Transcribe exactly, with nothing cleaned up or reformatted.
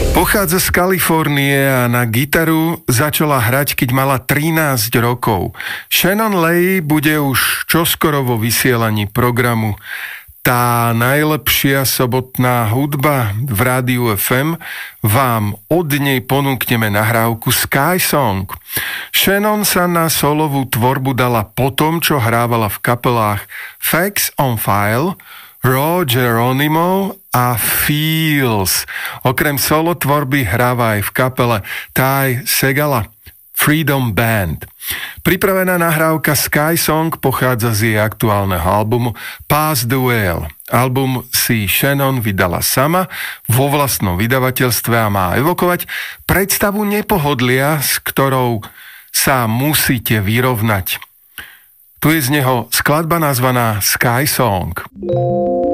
Pochádza z Kalifornie a na gitaru začala hrať, keď mala trinásť rokov. Shannon Lay bude už čoskoro vo vysielaní programu Tá najlepšia sobotná hudba v rádiu ef em. Vám od nej ponúkneme nahrávku Sky Song. Shannon sa na solovú tvorbu dala po tom, čo hrávala v kapelách Facts on File, Raw Geronimo a Feels. Okrem solo tvorby hráva aj v kapele Ty Segala Freedom Band. Pripravená nahrávka Sky Song pochádza z jej aktuálneho albumu Pass the Whale. Album si Shannon vydala sama vo vlastnom vydavateľstve a má evokovať predstavu nepohodlia, s ktorou sa musíte vyrovnať. Tu je z neho skladba nazvaná Sky Song.